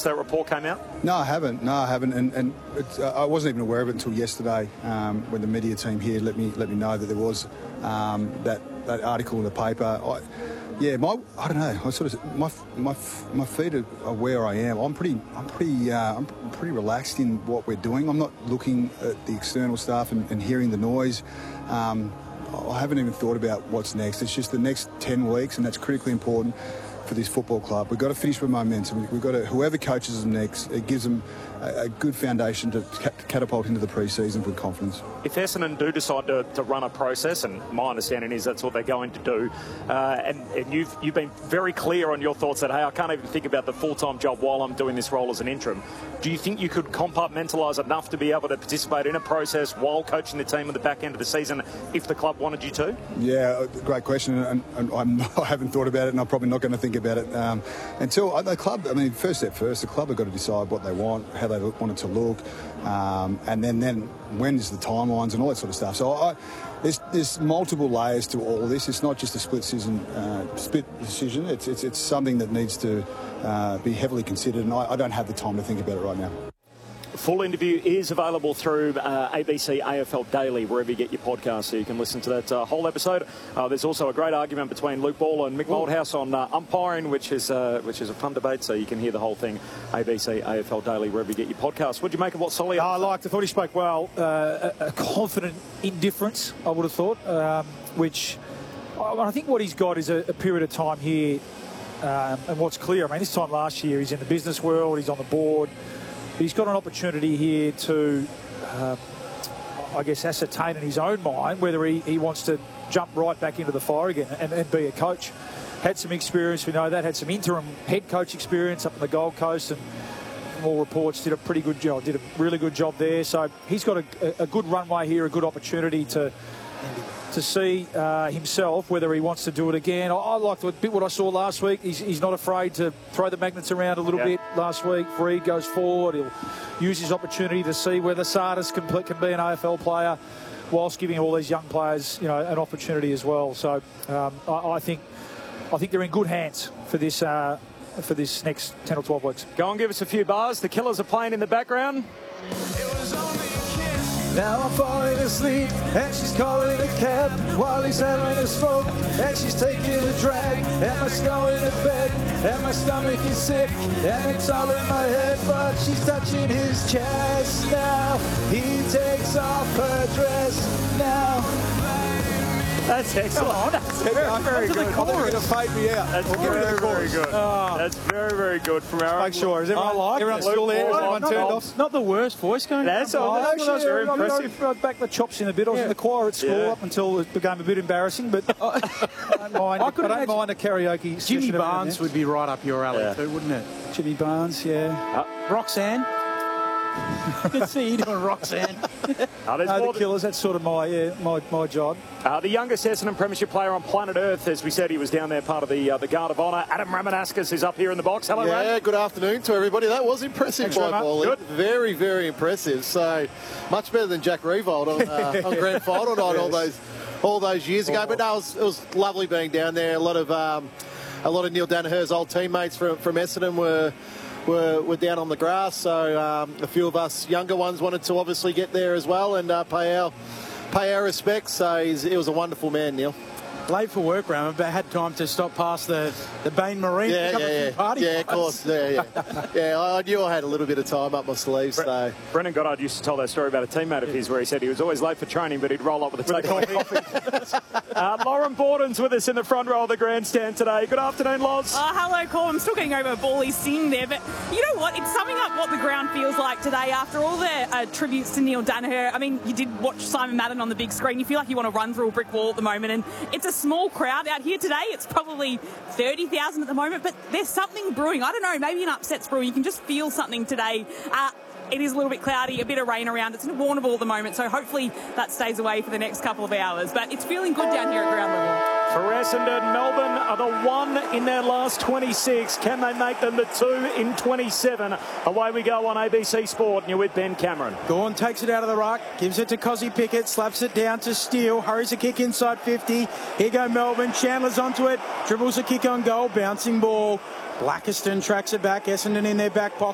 that report came out? No, I haven't. And I wasn't even aware of it until yesterday when the media team here let me know that there was that article in the paper. I don't know. I sort of my feet are where I am. I'm pretty relaxed in what we're doing. I'm not looking at the external stuff and hearing the noise. I haven't even thought about what's next. It's just the next 10 weeks, and that's critically important for this football club. We've got to finish with momentum. We've got to, whoever coaches them next, it gives them a good foundation to catapult into the pre-season with confidence. If Essendon do decide to run a process, and my understanding is that's what they're going to do, and you've been very clear on your thoughts that, hey, I can't even think about the full-time job while I'm doing this role as an interim. Do you think you could compartmentalise enough to be able to participate in a process while coaching the team at the back end of the season if the club wanted you to? Yeah, great question, and I haven't thought about it, and I'm probably not going to think about it until the club. I mean, first step first, the club have got to decide what they want, how they want it to look, and then when is the timelines and all that sort of stuff. So there's multiple layers to all of this. It's not just a split decision. It's something that needs to be heavily considered, and I don't have the time to think about it right now. Full interview is available through ABC AFL Daily, wherever you get your podcast, so you can listen to that whole episode. There's also a great argument between Luke Ball and Mick Malthouse on umpiring, which is a fun debate, so you can hear the whole thing. ABC AFL Daily, wherever you get your podcast. What do you make of what Solly? I liked. I thought he spoke well. A confident indifference, I would have thought, which I think what he's got is a period of time here, and what's clear, I mean, this time last year he's in the business world, he's on the board. He's got an opportunity here to, I guess, ascertain in his own mind whether he wants to jump right back into the fire again and be a coach. Had some experience, we know that. Had some interim head coach experience up in the Gold Coast, and from all reports did a pretty good job, did a really good job there. So he's got a good runway here, a good opportunity to see himself whether he wants to do it again. I liked a bit what I saw last week. He's not afraid to throw the magnets around a little bit. Last week, Freed goes forward. He'll use his opportunity to see whether Sardis can be an AFL player, whilst giving all these young players, an opportunity as well. So I think they're in good hands for this next 10 or 12 weeks. Go and give us a few bars. The Killers are playing in the background. Now I'm falling asleep, and she's calling a cab while he's having a smoke, and she's taking a drag, and my going to bed, and my stomach is sick, and it's all in my head, but she's touching his chest now. He takes off her dress now. That's excellent. That's very good. They're going to fade me out. That's very good. That's very good from Aaron. Make sure. Is everyone's still there? Is everyone turned off? Not the worst voice going. That's very impressive. I back the chops in a bit. I was in the choir at school up until it became a bit embarrassing, but I don't mind a karaoke. Jimmy Barnes would be right up your alley too, wouldn't it? Jimmy Barnes, Roxanne. Good to see you doing Roxanne. The Killers, that's sort of my job. The youngest Essendon Premiership player on planet Earth, as we said, he was down there part of the Guard of Honour. Adam Ramanaskas is up here in the box. Hello, Ram. Good afternoon to everybody. That was impressive by Paulie. Very, very impressive. So much better than Jack Revolt on grand final night all those years ago. But no, it was lovely being down there. A lot of Neil Danaher's old teammates from Essendon were down on the grass, so a few of us younger ones wanted to obviously get there as well and pay our respects. So he was a wonderful man, Neil. Late for work, Ram, but had time to stop past the Bain Marine. Party of course. I knew I had a little bit of time up my sleeves. So Brendan Goddard used to tell that story about a teammate of his where he said he was always late for training, but he'd roll up with a coffee. Lauren Borden's with us in the front row of the grandstand today. Good afternoon, Loz. Hello, Cole. I'm still getting over Ballie's singing there, but you know what? It's summing up what the ground feels like today after all the tributes to Neil Danaher. I mean, you did watch Simon Madden on the big screen. You feel like you want to run through a brick wall at the moment, and it's a small crowd out here today. It's probably 30,000 at the moment, but there's something brewing. I don't know, maybe an upset's brewing. You can just feel something today. It is a little bit cloudy, a bit of rain around. It's in Warrnambool at the moment, so hopefully that stays away for the next couple of hours. But it's feeling good down here at ground level. For Essendon, Melbourne are the 1 in their last 26. Can they make them the 2 in 27? Away we go on ABC Sport, and you're with Ben Cameron. Gawn takes it out of the ruck, gives it to Cozzy Pickett, slaps it down to Steele, hurries a kick inside 50. Here go Melbourne, Chandler's onto it, dribbles a kick on goal, bouncing ball. Blackiston tracks it back, Essendon in their back pocket.